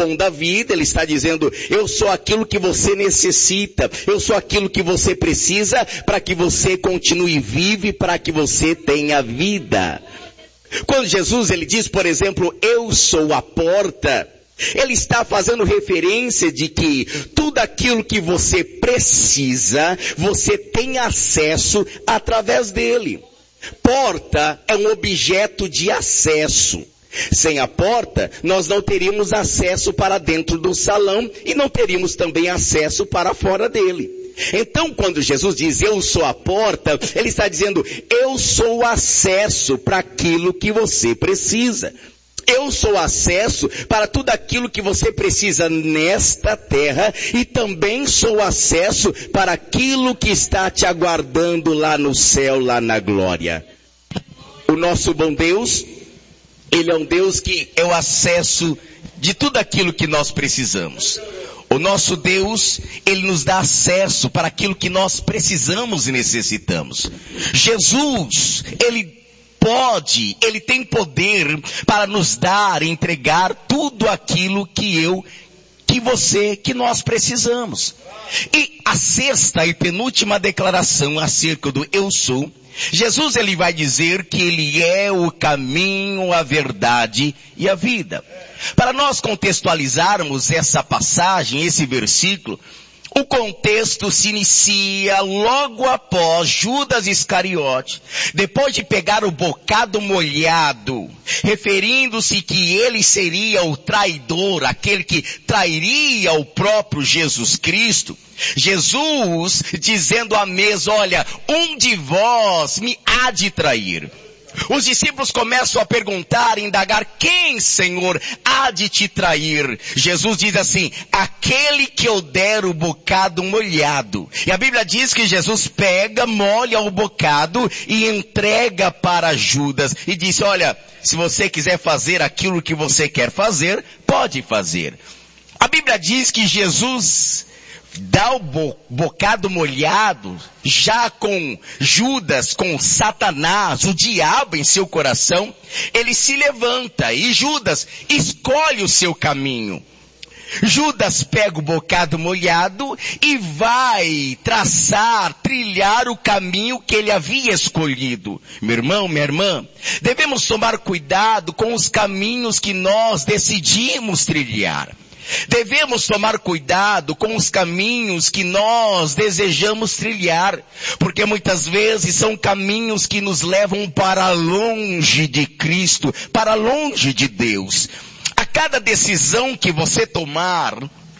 pão da vida, ele está dizendo, eu sou aquilo que você necessita, eu sou aquilo que você precisa para que você continue vivo e para que você tenha vida. Quando Jesus, ele diz, por exemplo, eu sou a porta, ele está fazendo referência de que tudo aquilo que você precisa, você tem acesso através dele. Porta é um objeto de acesso. Sem a porta, nós não teríamos acesso para dentro do salão e não teríamos também acesso para fora dele. Então, quando Jesus diz, eu sou a porta, ele está dizendo, eu sou o acesso para aquilo que você precisa. Eu sou o acesso para tudo aquilo que você precisa nesta terra e também sou o acesso para aquilo que está te aguardando lá no céu, lá na glória. O nosso bom Deus, ele é um Deus que é o acesso de tudo aquilo que nós precisamos. O nosso Deus, ele nos dá acesso para aquilo que nós precisamos e necessitamos. Jesus, ele tem poder para nos dar, entregar tudo aquilo que nós precisamos. E a sexta e penúltima declaração acerca do eu sou, Jesus ele vai dizer que ele é o caminho, a verdade e a vida. Para nós contextualizarmos essa passagem, esse versículo, o contexto se inicia logo após Judas Iscariote, depois de pegar o bocado molhado, referindo-se que ele seria o traidor, aquele que trairia o próprio Jesus Cristo. Jesus dizendo à mesa, olha, um de vós me há de trair. Os discípulos começam a perguntar, indagar, quem, Senhor, há de te trair? Jesus diz assim, aquele que eu der o bocado molhado. E a Bíblia diz que Jesus pega, molha o bocado e entrega para Judas. E diz, olha, se você quiser fazer aquilo que você quer fazer, pode fazer. A Bíblia diz que Jesus dá o bocado molhado, já com Judas, com Satanás, o diabo em seu coração, ele se levanta e Judas escolhe o seu caminho. Judas pega o bocado molhado e vai trilhar o caminho que ele havia escolhido. Meu irmão, minha irmã, devemos tomar cuidado com os caminhos que nós decidimos trilhar. Devemos tomar cuidado com os caminhos que nós desejamos trilhar, porque muitas vezes são caminhos que nos levam para longe de Cristo, para longe de Deus. A cada decisão que você tomar,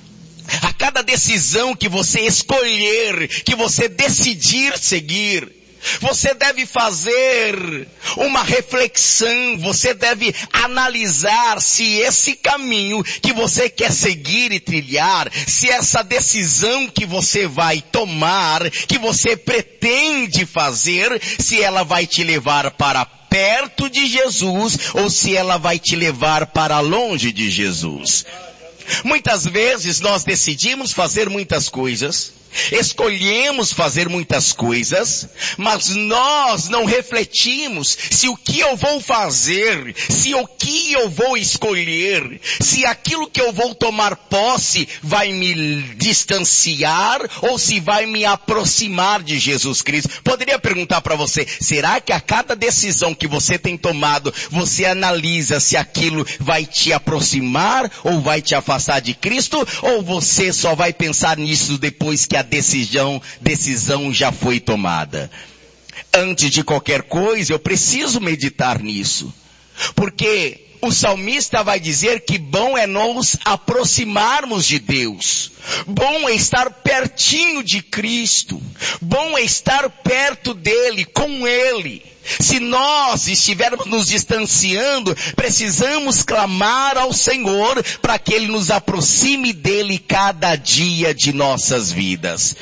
a cada decisão que você escolher, que você decidir seguir, você deve fazer uma reflexão, você deve analisar se esse caminho que você quer seguir e trilhar, se essa decisão que você vai tomar, que você pretende fazer, se ela vai te levar para perto de Jesus ou se ela vai te levar para longe de Jesus. Muitas vezes nós decidimos fazer muitas coisas, escolhemos fazer muitas coisas, mas nós não refletimos se o que eu vou fazer, se o que eu vou escolher, se aquilo que eu vou tomar posse vai me distanciar ou se vai me aproximar de Jesus Cristo. Poderia perguntar para você, será que a cada decisão que você tem tomado, você analisa se aquilo vai te aproximar ou vai te afastar de Cristo, ou você só vai pensar nisso depois que a decisão já foi tomada? Antes de qualquer coisa, eu preciso meditar nisso. Porque o salmista vai dizer que bom é nos aproximarmos de Deus. Bom é estar pertinho de Cristo. Bom é estar perto dele, com ele. Se nós estivermos nos distanciando, precisamos clamar ao Senhor para que Ele nos aproxime dele cada dia de nossas vidas.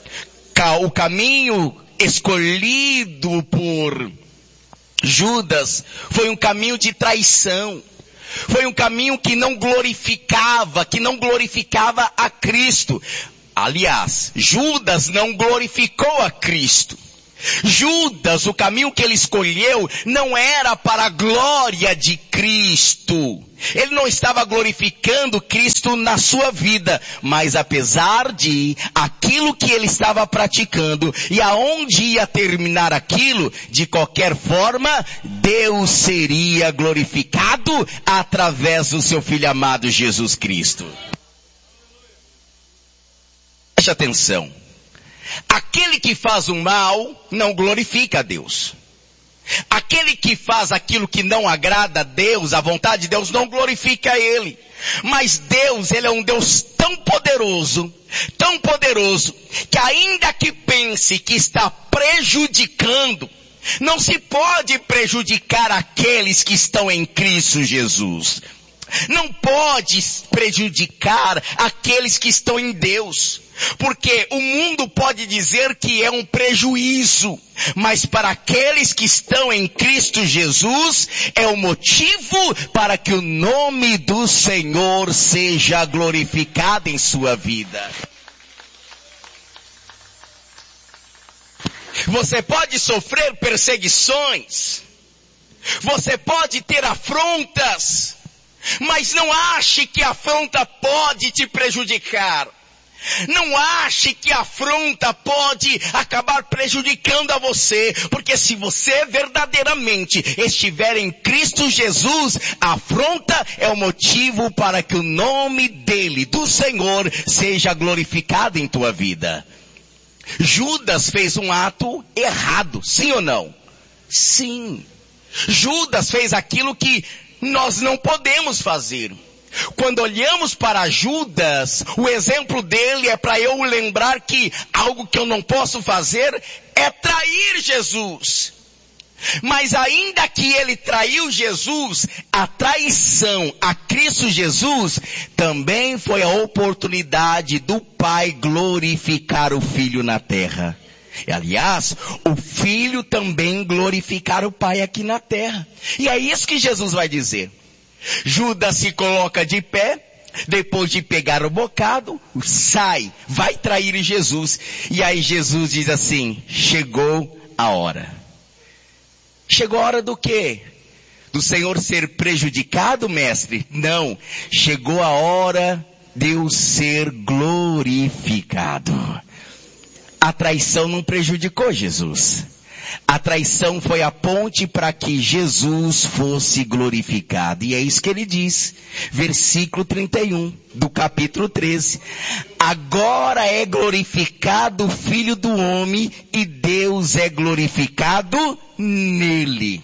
O caminho escolhido por Judas foi um caminho de traição. Foi um caminho que não glorificava a Cristo. Aliás, Judas não glorificou a Cristo. Judas, o caminho que ele escolheu não era para a glória de Cristo. Ele não estava glorificando Cristo na sua vida, mas apesar de aquilo que ele estava praticando e aonde ia terminar aquilo, de qualquer forma, Deus seria glorificado através do seu Filho amado Jesus Cristo. Preste atenção. Aquele que faz o mal não glorifica a Deus. Aquele que faz aquilo que não agrada a Deus, a vontade de Deus, não glorifica Ele. Mas Deus, Ele é um Deus tão poderoso, que ainda que pense que está prejudicando, não se pode prejudicar aqueles que estão em Cristo Jesus. Não pode prejudicar aqueles que estão em Deus. Porque o mundo pode dizer que é um prejuízo, mas para aqueles que estão em Cristo Jesus, é o motivo para que o nome do Senhor seja glorificado em sua vida. Você pode sofrer perseguições, você pode ter afrontas, mas não ache que a afronta pode te prejudicar. Não ache que a afronta pode acabar prejudicando a você, porque se você verdadeiramente estiver em Cristo Jesus, a afronta é o motivo para que o nome dele, do Senhor, seja glorificado em tua vida. Judas fez um ato errado, sim ou não? Sim. Judas fez aquilo que nós não podemos fazer. Quando olhamos para Judas, o exemplo dele é para eu lembrar que algo que eu não posso fazer é trair Jesus. Mas ainda que ele traiu Jesus, a traição a Cristo Jesus também foi a oportunidade do Pai glorificar o Filho na terra. E, aliás, o Filho também glorificar o Pai aqui na terra. E é isso que Jesus vai dizer. Judas se coloca de pé, depois de pegar o bocado, sai, vai trair Jesus. E aí Jesus diz assim, chegou a hora. Chegou a hora do quê? Do Senhor ser prejudicado, mestre? Não, chegou a hora de eu ser glorificado. A traição não prejudicou Jesus. A traição foi a ponte para que Jesus fosse glorificado. E é isso que ele diz. Versículo 31 do capítulo 13. Agora é glorificado o Filho do Homem e Deus é glorificado nele.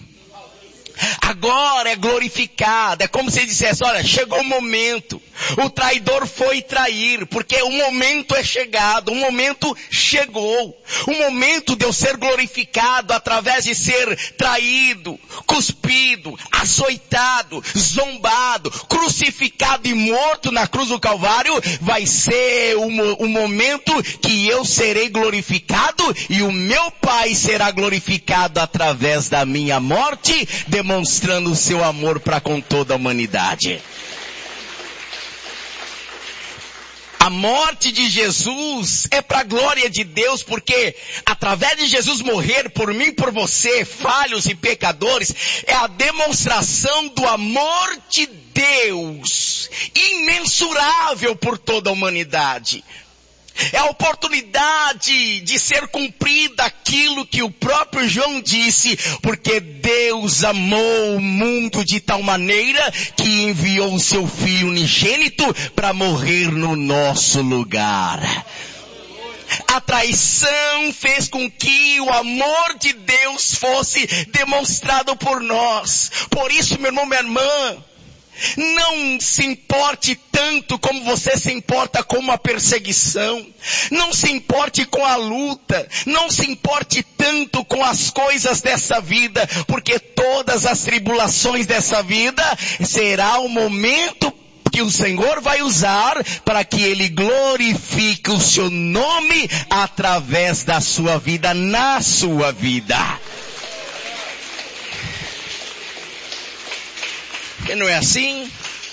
Agora é glorificado. É como se ele dissesse, olha, chegou o momento. O traidor foi trair, porque o momento é chegado, o momento chegou. O momento de eu ser glorificado através de ser traído, cuspido, açoitado, zombado, crucificado e morto na cruz do Calvário, vai ser o momento que eu serei glorificado e o meu Pai será glorificado através da minha morte, demonstrando o seu amor para com toda a humanidade. A morte de Jesus é para a glória de Deus, porque através de Jesus morrer por mim e por você, falhos e pecadores, é a demonstração do amor de Deus, imensurável por toda a humanidade. É a oportunidade de ser cumprida aquilo que o próprio João disse, porque Deus amou o mundo de tal maneira que enviou o seu Filho unigênito para morrer no nosso lugar. A traição fez com que o amor de Deus fosse demonstrado por nós. Por isso, meu irmão, minha irmã, não se importe tanto como você se importa com uma perseguição. Não se importe com a luta. Não se importe tanto com as coisas dessa vida, porque todas as tribulações dessa vida será o momento que o Senhor vai usar para que Ele glorifique o seu nome através da sua vida, na sua vida. E não é assim?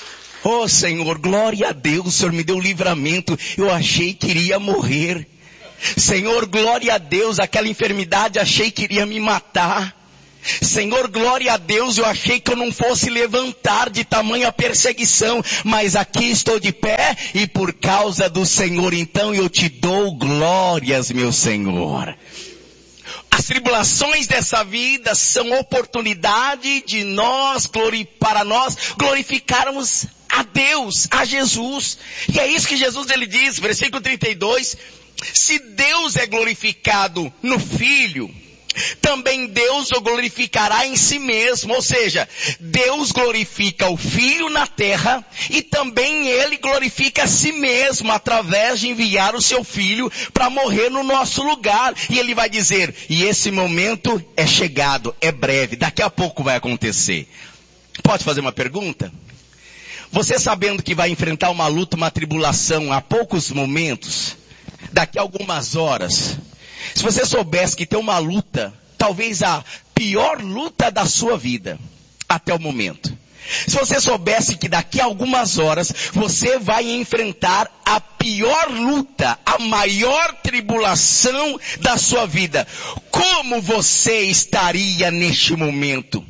Oh Senhor, glória a Deus, o Senhor me deu livramento. Eu achei que iria morrer. Senhor, glória a Deus, aquela enfermidade achei que iria me matar. Senhor, glória a Deus, eu achei que eu não fosse levantar de tamanha perseguição, mas aqui estou de pé e por causa do Senhor, então eu te dou glórias, meu Senhor. As tribulações dessa vida são oportunidade de para nós glorificarmos a Deus, a Jesus. E é isso que Jesus ele diz, versículo 32, se Deus é glorificado no Filho, também Deus o glorificará em si mesmo, ou seja, Deus glorifica o Filho na terra e também Ele glorifica a si mesmo através de enviar o seu Filho para morrer no nosso lugar. E Ele vai dizer, e esse momento é chegado, é breve, daqui a pouco vai acontecer. Pode fazer uma pergunta? Você sabendo que vai enfrentar uma luta, uma tribulação há poucos momentos, daqui a algumas horas, se você soubesse que tem uma luta, talvez a pior luta da sua vida, até o momento. Se você soubesse que daqui a algumas horas, você vai enfrentar a pior luta, a maior tribulação da sua vida, como você estaria neste momento?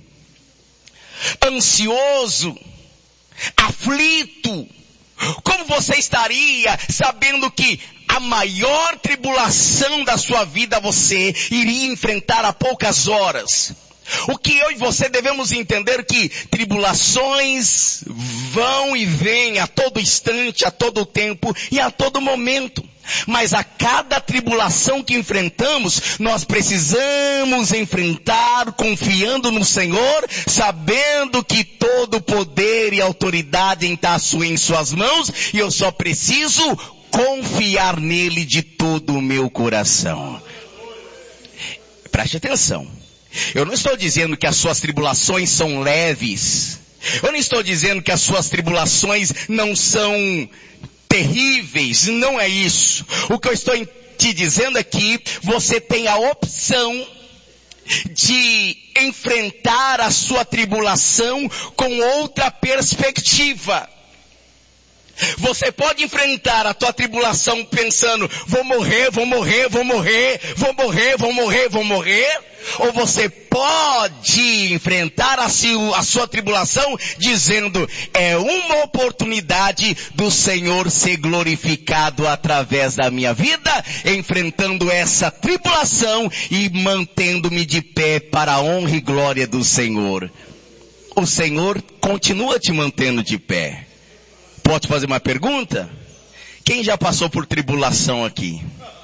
Ansioso? Aflito? Como você estaria sabendo que a maior tribulação da sua vida você iria enfrentar a poucas horas? O que eu e você devemos entender que tribulações vão e vêm a todo instante, a todo tempo e a todo momento. Mas a cada tribulação que enfrentamos, nós precisamos enfrentar confiando no Senhor, sabendo que todo poder e autoridade está em suas mãos e eu só preciso confiar nele de todo o meu coração. Preste atenção. Eu não estou dizendo que as suas tribulações são leves. Eu não estou dizendo que as suas tribulações não são terríveis. Não é isso. O que eu estou te dizendo é que você tem a opção de enfrentar a sua tribulação com outra perspectiva. Você pode enfrentar a tua tribulação pensando, vou morrer. Ou você pode enfrentar a sua tribulação dizendo, é uma oportunidade do Senhor ser glorificado através da minha vida, enfrentando essa tribulação e mantendo-me de pé para a honra e glória do Senhor. O Senhor continua te mantendo de pé. Pode fazer uma pergunta? Quem já passou por tribulação aqui?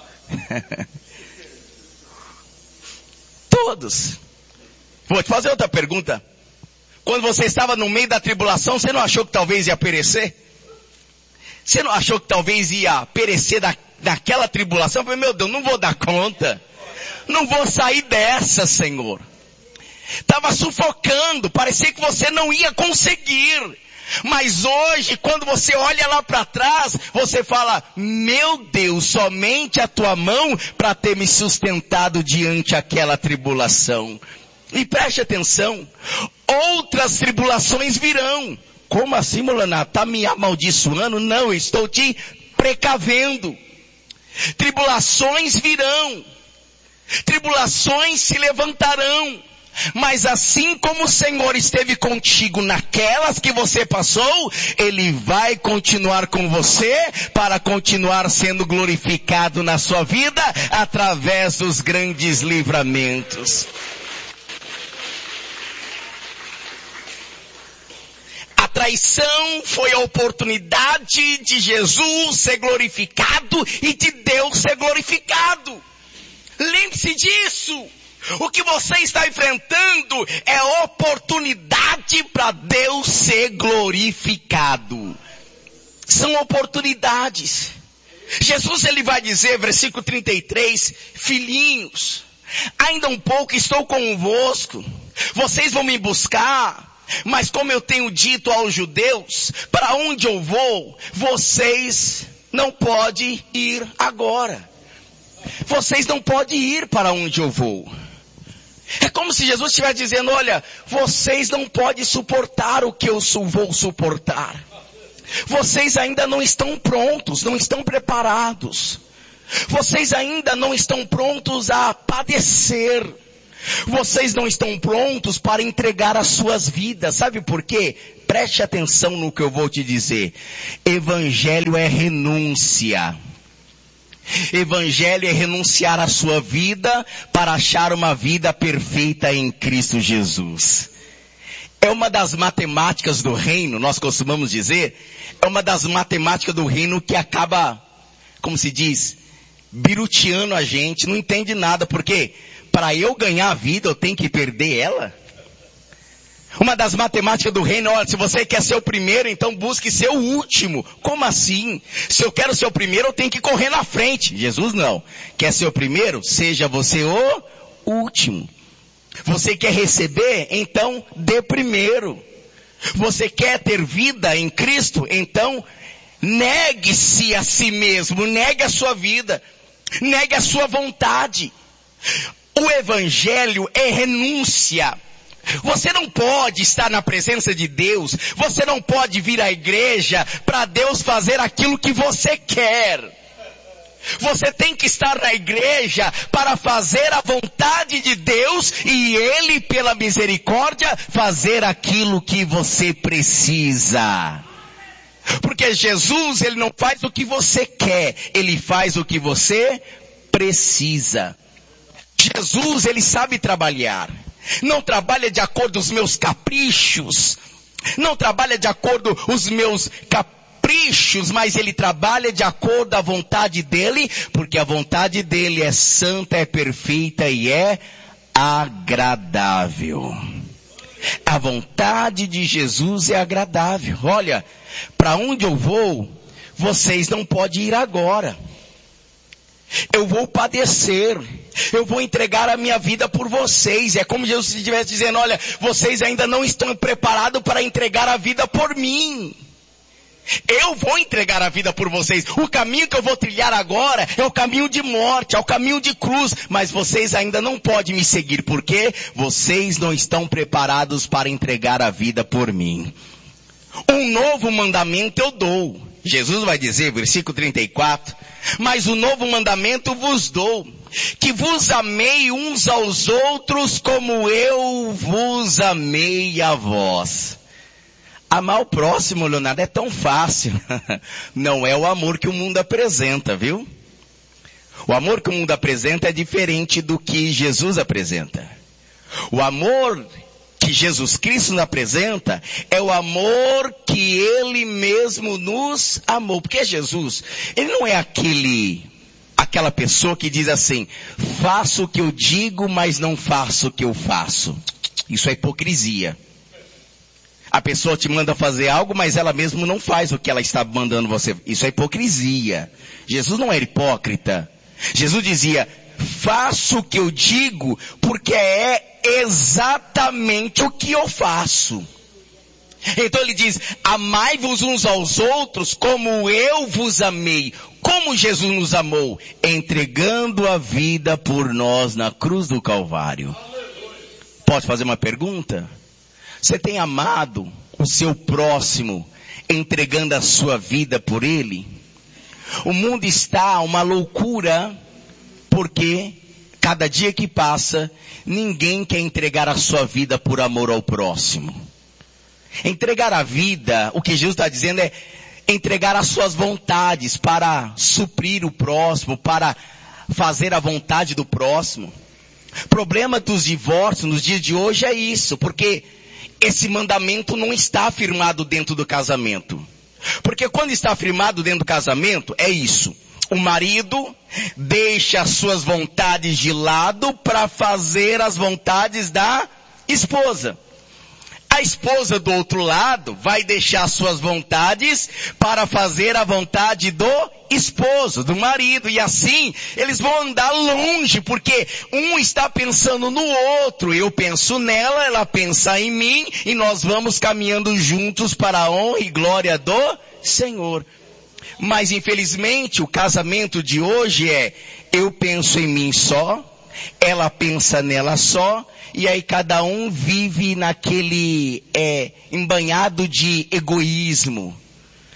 Todos. Vou te fazer outra pergunta. Quando você estava no meio da tribulação, você não achou que talvez ia perecer? Você não achou que talvez ia perecer daquela tribulação? Eu falei, meu Deus, não vou dar conta. Não vou sair dessa, Senhor. Estava sufocando, parecia que você não ia conseguir. Mas hoje, quando você olha lá para trás, você fala, meu Deus, somente a tua mão para ter me sustentado diante daquela tribulação. E preste atenção, outras tribulações virão. Como assim, Molana? Está me amaldiçoando? Não, eu estou te precavendo. Tribulações virão. Tribulações se levantarão. Mas assim como o Senhor esteve contigo naquelas que você passou, Ele vai continuar com você para continuar sendo glorificado na sua vida através dos grandes livramentos. A traição foi a oportunidade de Jesus ser glorificado e de Deus ser glorificado. Lembre-se disso. O que você está enfrentando é oportunidade para Deus ser glorificado. São oportunidades. Jesus ele vai dizer, versículo 33, filhinhos, ainda um pouco estou convosco, vocês vão me buscar, mas como eu tenho dito aos judeus, para onde eu vou, vocês não podem ir agora. Vocês não podem ir para onde eu vou. É como se Jesus estivesse dizendo, olha, vocês não podem suportar o que eu vou suportar. Vocês ainda não estão prontos, não estão preparados. Vocês ainda não estão prontos a padecer. Vocês não estão prontos para entregar as suas vidas. Sabe por quê? Preste atenção no que eu vou te dizer. Evangelho é renúncia. Evangelho é renunciar à sua vida para achar uma vida perfeita em Cristo Jesus. É uma das matemáticas do reino, nós costumamos dizer, é uma das matemáticas do reino que acaba, como se diz, biruteando a gente, não entende nada, porque para eu ganhar a vida eu tenho que perder ela. Uma das matemáticas do reino, olha, se você quer ser o primeiro, então busque ser o último. Como assim? Se eu quero ser o primeiro, eu tenho que correr na frente. Jesus não. Quer ser o primeiro? Seja você o último. Você quer receber? Então dê primeiro. Você quer ter vida em Cristo? Então negue-se a si mesmo, negue a sua vida, negue a sua vontade. O Evangelho é renúncia. Você não pode estar na presença de Deus, você não pode vir à igreja para Deus fazer aquilo que você quer. Você tem que estar na igreja para fazer a vontade de Deus e Ele, pela misericórdia, fazer aquilo que você precisa. Porque Jesus, Ele não faz o que você quer, Ele faz o que você precisa. Jesus, Ele sabe trabalhar. Não trabalha de acordo com os meus caprichos. Não trabalha de acordo com os meus caprichos, mas Ele trabalha de acordo com a vontade dEle, porque a vontade dEle é santa, é perfeita e é agradável. A vontade de Jesus é agradável. Olha, para onde eu vou, vocês não podem ir agora. Eu vou padecer, eu vou entregar a minha vida por vocês. É como Jesus estivesse dizendo, olha, vocês ainda não estão preparados para entregar a vida por mim. Eu vou entregar a vida por vocês. O caminho que eu vou trilhar agora é o caminho de morte, é o caminho de cruz. Mas vocês ainda não podem me seguir, porque vocês não estão preparados para entregar a vida por mim. Um novo mandamento eu dou. Jesus vai dizer, versículo 34, mas o novo mandamento vos dou, que vos amei uns aos outros como eu vos amei a vós. Amar o próximo, Leonardo, é tão fácil. Não é o amor que o mundo apresenta, viu? O amor que o mundo apresenta é diferente do que Jesus apresenta. O amor que Jesus Cristo nos apresenta é o amor que Ele mesmo nos amou. Porque Jesus, Ele não é aquela pessoa que diz assim, faço o que eu digo, mas não faço o que eu faço. Isso é hipocrisia. A pessoa te manda fazer algo, mas ela mesmo não faz o que ela está mandando você. Isso é hipocrisia. Jesus não era hipócrita. Jesus dizia, faço o que eu digo, porque é exatamente o que eu faço. Então ele diz, amai-vos uns aos outros como eu vos amei. Como Jesus nos amou? Entregando a vida por nós na cruz do Calvário. Posso fazer uma pergunta? Você tem amado o seu próximo, entregando a sua vida por ele? O mundo está uma loucura, porque cada dia que passa, ninguém quer entregar a sua vida por amor ao próximo. Entregar a vida, o que Jesus está dizendo é entregar as suas vontades para suprir o próximo, para fazer a vontade do próximo. O problema dos divórcios nos dias de hoje é isso, porque esse mandamento não está afirmado dentro do casamento. Porque quando está afirmado dentro do casamento, é isso. O marido deixa as suas vontades de lado para fazer as vontades da esposa. A esposa do outro lado vai deixar suas vontades para fazer a vontade do esposo, do marido. E assim, eles vão andar longe, porque um está pensando no outro. Eu penso nela, ela pensa em mim, e nós vamos caminhando juntos para a honra e glória do Senhor. Mas infelizmente, o casamento de hoje é, eu penso em mim só, ela pensa nela só, e aí cada um vive naquele embanhado de egoísmo.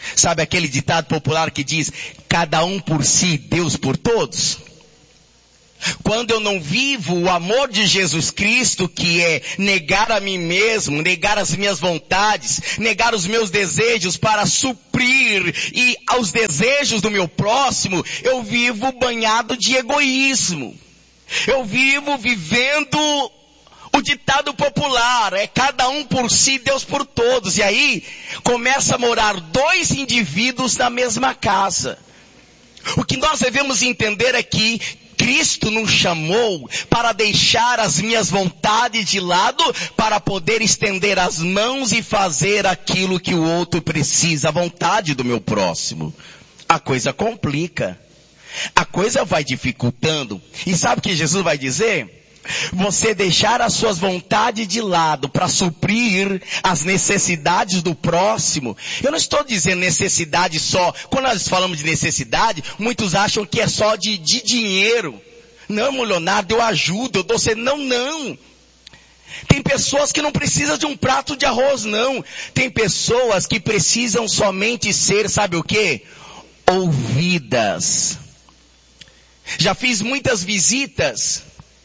Sabe aquele ditado popular que diz, cada um por si, Deus por todos? Quando eu não vivo o amor de Jesus Cristo, que é negar a mim mesmo, negar as minhas vontades, negar os meus desejos para suprir e aos desejos do meu próximo, eu vivo banhado de egoísmo. Eu vivo vivendo o ditado popular, é cada um por si, Deus por todos. E aí começa a morar dois indivíduos na mesma casa. O que nós devemos entender é que Cristo nos chamou para deixar as minhas vontades de lado, para poder estender as mãos e fazer aquilo que o outro precisa, a vontade do meu próximo. A coisa complica. A coisa vai dificultando. E sabe o que Jesus vai dizer? Você deixar as suas vontades de lado para suprir as necessidades do próximo. Eu não estou dizendo necessidade só. Quando nós falamos de necessidade, muitos acham que é só de dinheiro. Não, Leonardo, eu ajudo, eu dou... Não. Tem pessoas que não precisam de um prato de arroz, não. Tem pessoas que precisam somente ser, sabe o quê? Ouvidas. Já fiz muitas visitas,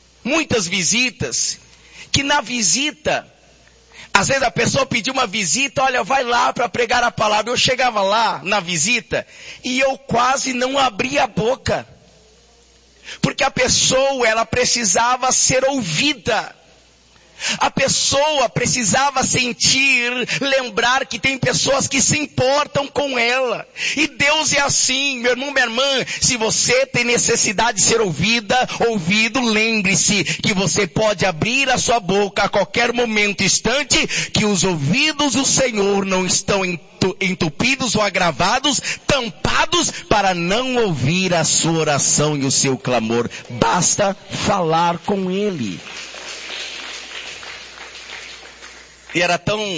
que na visita, às vezes a pessoa pediu uma visita, olha, vai lá para pregar a palavra. Eu chegava lá na visita e eu quase não abria a boca. Porque a pessoa, ela precisava ser ouvida. A pessoa precisava sentir, lembrar que tem pessoas que se importam com ela. E Deus é assim, meu irmão, minha irmã. Se você tem necessidade de ser ouvido, lembre-se que você pode abrir a sua boca a qualquer momento, instante, que os ouvidos do Senhor não estão entupidos ou agravados, tampados, para não ouvir a sua oração e o seu clamor. Basta falar com Ele. E era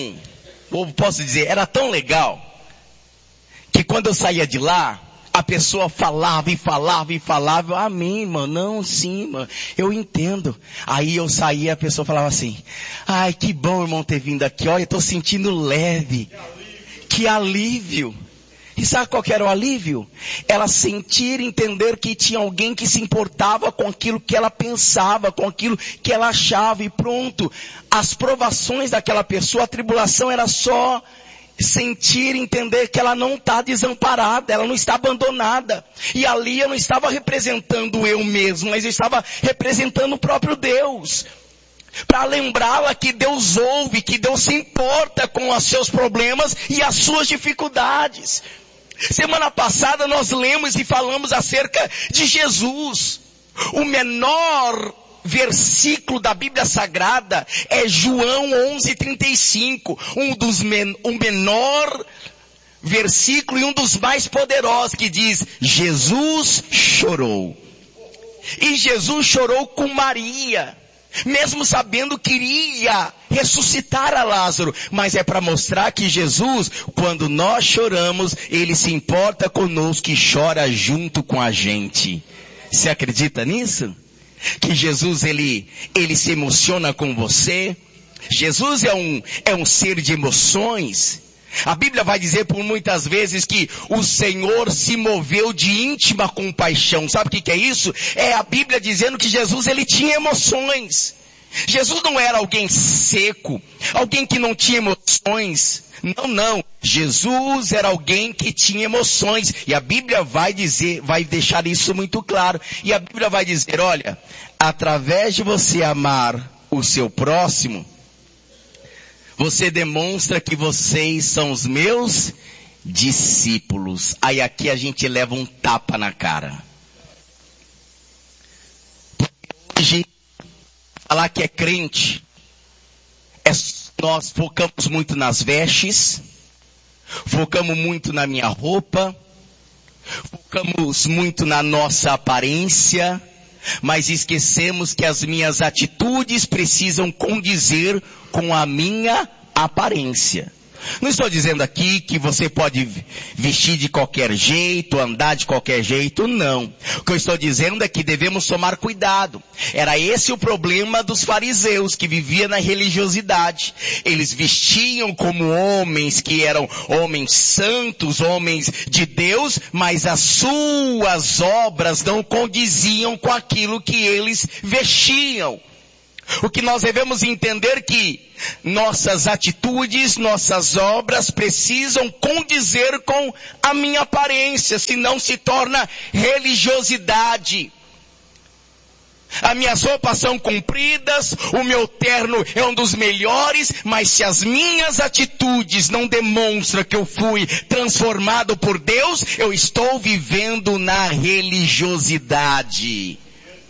tão legal, que quando eu saía de lá, a pessoa falava e falava, amém, mano, não, sim, mano, eu entendo. Aí eu saía, a pessoa falava assim, ai, que bom, irmão, ter vindo aqui, olha, eu tô sentindo leve, que alívio. E sabe qual que era o alívio? Ela sentir, entender que tinha alguém que se importava com aquilo que ela pensava, com aquilo que ela achava, e pronto. As provações daquela pessoa, a tribulação era só sentir, entender que ela não está desamparada, ela não está abandonada. E ali eu não estava representando eu mesmo, mas eu estava representando o próprio Deus. Para lembrá-la que Deus ouve, que Deus se importa com os seus problemas e as suas dificuldades. Semana passada nós lemos e falamos acerca de Jesus. O menor versículo da Bíblia Sagrada é João 11:35. Um menor versículo e um dos mais poderosos, que diz, Jesus chorou. E Jesus chorou com Maria, mesmo sabendo que iria ressuscitar a Lázaro, mas é para mostrar que Jesus, quando nós choramos, Ele se importa conosco e chora junto com a gente. Você acredita nisso? Que Jesus, Ele se emociona com você? Jesus é um ser de emoções. A Bíblia vai dizer por muitas vezes que o Senhor se moveu de íntima compaixão. Sabe o que é isso? É a Bíblia dizendo que Jesus, Ele tinha emoções. Jesus não era alguém seco, alguém que não tinha emoções. Não. Jesus era alguém que tinha emoções. E a Bíblia vai deixar isso muito claro. E a Bíblia vai dizer, olha, através de você amar o seu próximo, você demonstra que vocês são os meus discípulos. Aí aqui a gente leva um tapa na cara. Hoje, falar que é crente, nós focamos muito nas vestes, focamos muito na minha roupa, focamos muito na nossa aparência, mas esquecemos que as minhas atitudes precisam condizer com a minha aparência. Não estou dizendo aqui que você pode vestir de qualquer jeito, andar de qualquer jeito, não. O que eu estou dizendo é que devemos tomar cuidado. Era esse o problema dos fariseus, que viviam na religiosidade. Eles vestiam como homens que eram homens santos, homens de Deus, mas as suas obras não condiziam com aquilo que eles vestiam. O que nós devemos entender que nossas atitudes, nossas obras precisam condizer com a minha aparência, senão se torna religiosidade. As minhas roupas são compridas, o meu terno é um dos melhores, mas se as minhas atitudes não demonstram que eu fui transformado por Deus, eu estou vivendo na religiosidade.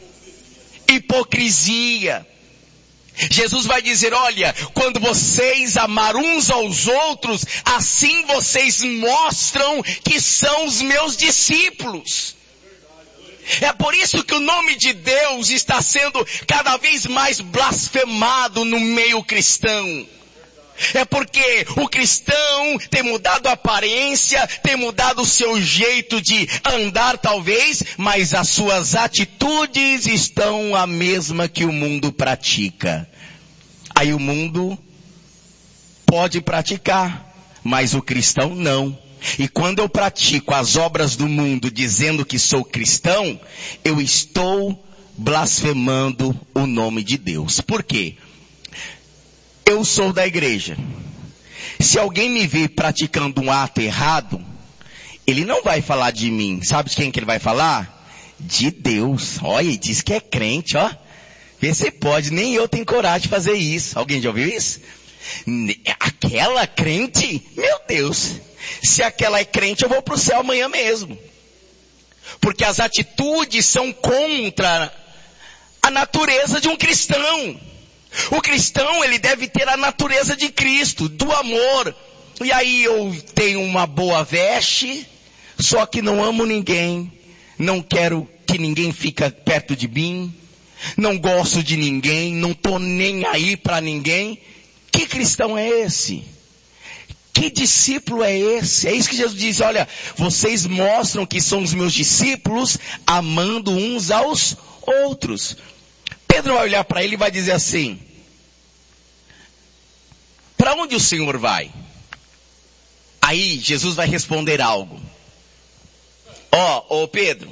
Hipocrisia. Jesus vai dizer, olha, quando vocês amar uns aos outros, assim vocês mostram que são os meus discípulos. É por isso que o nome de Deus está sendo cada vez mais blasfemado no meio cristão. É porque o cristão tem mudado a aparência, tem mudado o seu jeito de andar talvez, mas as suas atitudes estão a mesma que o mundo pratica. Aí o mundo pode praticar, mas o cristão não. E quando eu pratico as obras do mundo dizendo que sou cristão, eu estou blasfemando o nome de Deus. Por quê? Eu sou da igreja. Se alguém me ver praticando um ato errado, ele não vai falar de mim. Sabe de quem que ele vai falar? De Deus. Olha, ele diz que é crente, ó. Vê se pode, nem eu tenho coragem de fazer isso. Alguém já ouviu isso? Aquela crente? Meu Deus. Se aquela é crente, eu vou pro céu amanhã mesmo. Porque as atitudes são contra a natureza de um cristão. O cristão, ele deve ter a natureza de Cristo, do amor. E aí eu tenho uma boa veste, só que não amo ninguém. Não quero que ninguém fique perto de mim. Não gosto de ninguém, não estou nem aí para ninguém. Que cristão é esse? Que discípulo é esse? É isso que Jesus diz, olha, vocês mostram que são os meus discípulos amando uns aos outros. Pedro vai olhar para ele e vai dizer assim, para onde o Senhor vai? Aí Jesus vai responder algo. Ó Pedro,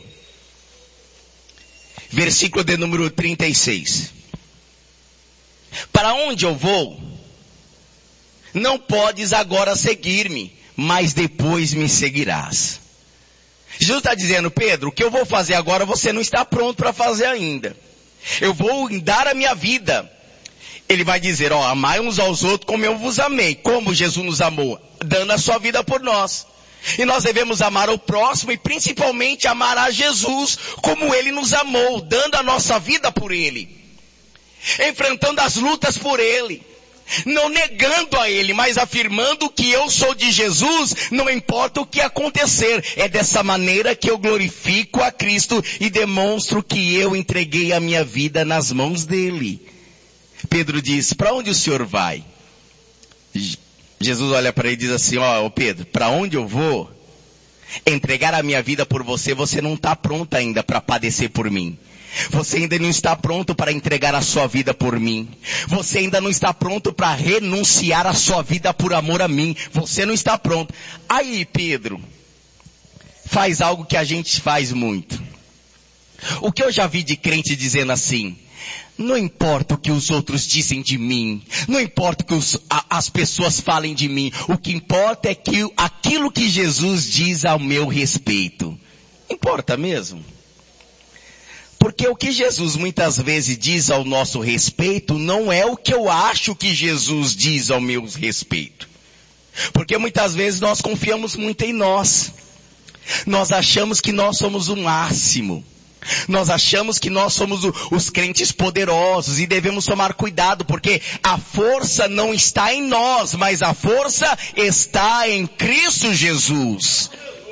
versículo de número 36. Para onde eu vou? Não podes agora seguir-me, mas depois me seguirás. Jesus está dizendo, Pedro, o que eu vou fazer agora você não está pronto para fazer ainda. Eu vou dar a minha vida. Ele vai dizer, amai uns aos outros como eu vos amei. Como Jesus nos amou? Dando a sua vida por nós. E nós devemos amar o próximo e principalmente amar a Jesus como Ele nos amou, dando a nossa vida por Ele. Enfrentando as lutas por Ele. Não negando a Ele, mas afirmando que eu sou de Jesus, não importa o que acontecer. É dessa maneira que eu glorifico a Cristo e demonstro que eu entreguei a minha vida nas mãos dEle. Pedro diz, para onde o Senhor vai? Jesus olha para ele e diz assim, Pedro, para onde eu vou? Entregar a minha vida por você, você não está pronto ainda para padecer por mim. Você ainda não está pronto para entregar a sua vida por mim. Você ainda não está pronto para renunciar a sua vida por amor a mim. Você não está pronto. Aí Pedro faz algo que a gente faz muito. O que eu já vi de crente dizendo assim, não importa o que os outros dizem de mim, não importa o que as pessoas falem de mim, o que importa é que aquilo que Jesus diz ao meu respeito. Importa mesmo? Porque o que Jesus muitas vezes diz ao nosso respeito não é o que eu acho que Jesus diz ao meu respeito. Porque muitas vezes nós confiamos muito em nós. Nós achamos que nós somos o máximo. Nós achamos que nós somos os crentes poderosos e devemos tomar cuidado porque a força não está em nós, mas a força está em Cristo Jesus.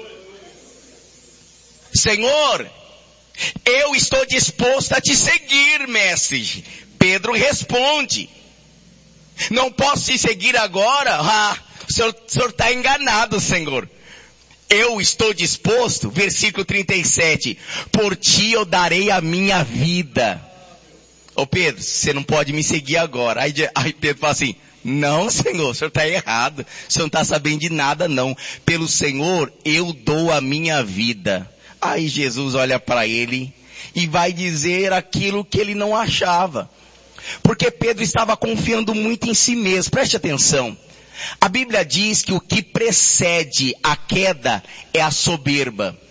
Senhor, eu estou disposto a te seguir, mestre. Pedro responde, não posso te seguir agora? O senhor está enganado, Senhor. Eu estou disposto, versículo 37, por ti eu darei a minha vida. Ô Pedro, você não pode me seguir agora. Aí Pedro fala assim, não, Senhor, o senhor está errado. O senhor não está sabendo de nada, não. Pelo Senhor, eu dou a minha vida. Aí Jesus olha para ele e vai dizer aquilo que ele não achava. Porque Pedro estava confiando muito em si mesmo. Preste atenção. A Bíblia diz que o que precede a queda é a soberba.